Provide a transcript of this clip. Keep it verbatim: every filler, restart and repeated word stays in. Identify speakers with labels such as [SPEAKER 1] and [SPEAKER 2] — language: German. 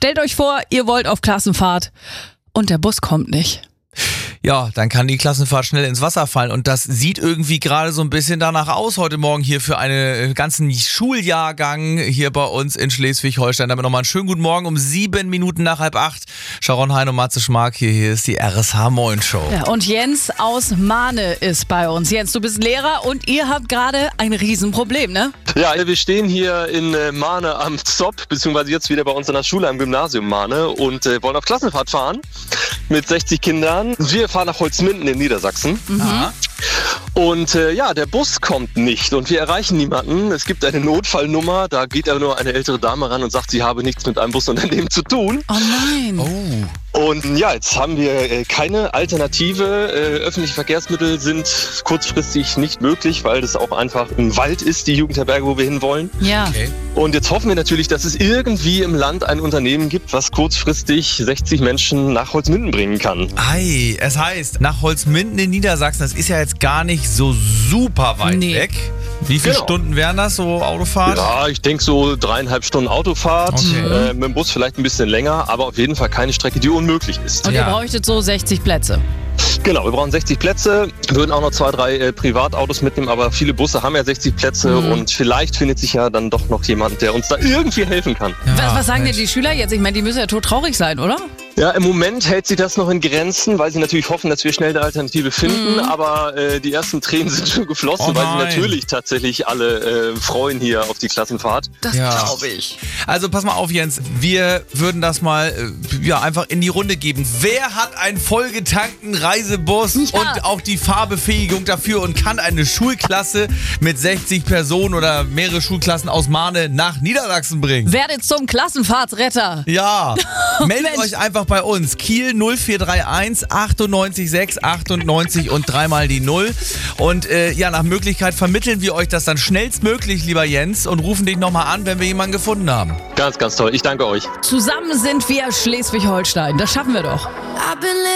[SPEAKER 1] Stellt euch vor, ihr wollt auf Klassenfahrt und der Bus kommt nicht.
[SPEAKER 2] Ja, dann kann die Klassenfahrt schnell ins Wasser fallen und das sieht irgendwie gerade so ein bisschen danach aus heute Morgen hier für einen ganzen Schuljahrgang hier bei uns in Schleswig-Holstein. Damit nochmal einen schönen guten Morgen um sieben Minuten nach halb acht. Sharon Hein und Matze Schmark hier, hier ist die R S H Moin Show.
[SPEAKER 1] Ja, und Jens aus Mahne ist bei uns. Jens, du bist Lehrer und ihr habt gerade ein Riesenproblem, ne?
[SPEAKER 3] Ja, wir stehen hier in äh, Mahne am Z O P, beziehungsweise jetzt wieder bei uns an der Schule am Gymnasium Mahne und äh, wollen auf Klassenfahrt fahren mit sechzig Kindern. Wir fahren nach Holzminden in Niedersachsen.
[SPEAKER 1] Mhm.
[SPEAKER 3] Und äh, ja, der Bus kommt nicht und wir erreichen niemanden. Es gibt eine Notfallnummer, da geht aber nur eine ältere Dame ran und sagt, sie habe nichts mit einem Busunternehmen zu tun.
[SPEAKER 1] Oh nein.
[SPEAKER 2] Oh.
[SPEAKER 3] Und ja, jetzt haben wir äh, keine Alternative. Äh, öffentliche Verkehrsmittel sind kurzfristig nicht möglich, weil das auch einfach ein Wald ist, die Jugendherberge, wo wir hinwollen.
[SPEAKER 1] Ja.
[SPEAKER 2] Okay.
[SPEAKER 3] Und jetzt hoffen wir natürlich, dass es irgendwie im Land ein Unternehmen gibt, was kurzfristig sechzig Menschen nach Holzminden bringen kann.
[SPEAKER 2] Ei, es heißt, nach Holzminden in Niedersachsen, das ist ja jetzt gar nicht so super weit
[SPEAKER 1] Nee.
[SPEAKER 2] weg. Wie viele
[SPEAKER 3] Genau.
[SPEAKER 2] Stunden wären das, so Autofahrt?
[SPEAKER 3] Ja, ich denke so dreieinhalb Stunden Autofahrt,
[SPEAKER 2] Okay.
[SPEAKER 3] äh, mit dem Bus vielleicht ein bisschen länger, aber auf jeden Fall keine Strecke, die unmöglich ist.
[SPEAKER 1] Und
[SPEAKER 2] Ja.
[SPEAKER 1] ihr bräuchtet so sechzig Plätze.
[SPEAKER 3] Genau, wir brauchen sechzig Plätze, würden auch noch zwei, drei äh, Privatautos mitnehmen, aber viele Busse haben ja sechzig Plätze
[SPEAKER 1] Mhm.
[SPEAKER 3] und vielleicht findet sich ja dann doch noch jemand, der uns da irgendwie helfen kann.
[SPEAKER 2] Ja,
[SPEAKER 1] was, was sagen
[SPEAKER 2] Mensch.
[SPEAKER 1] denn die Schüler jetzt? Ich meine, die müssen ja todtraurig sein, oder?
[SPEAKER 3] Ja, im Moment hält sich das noch in Grenzen, weil sie natürlich hoffen, dass wir schnell eine Alternative finden,
[SPEAKER 1] Mhm.
[SPEAKER 3] aber äh, die ersten Tränen sind schon geflossen,
[SPEAKER 2] Oh
[SPEAKER 3] weil sie
[SPEAKER 2] nein.
[SPEAKER 3] natürlich tatsächlich alle äh, freuen hier auf die Klassenfahrt.
[SPEAKER 1] Das
[SPEAKER 2] Ja.
[SPEAKER 1] glaube ich.
[SPEAKER 2] Also pass mal auf, Jens, wir würden das mal äh, ja, einfach in die Runde geben. Wer hat einen vollgetankten Reisebus
[SPEAKER 1] Ja.
[SPEAKER 2] und auch die Fahrbefähigung dafür und kann eine Schulklasse mit sechzig Personen oder mehrere Schulklassen aus Mahne nach Niedersachsen bringen?
[SPEAKER 1] Werdet zum Klassenfahrtsretter.
[SPEAKER 2] Ja, meldet
[SPEAKER 1] Mensch.
[SPEAKER 2] euch einfach bei uns. Kiel null vier drei eins achtundneunzig sechs achtundneunzig und dreimal die Null. Und äh, ja, nach Möglichkeit vermitteln wir euch das dann schnellstmöglich, lieber Jens, und rufen dich nochmal an, wenn wir jemanden gefunden haben.
[SPEAKER 3] Ganz, ganz toll. Ich danke euch.
[SPEAKER 1] Zusammen sind wir Schleswig-Holstein. Das schaffen wir doch.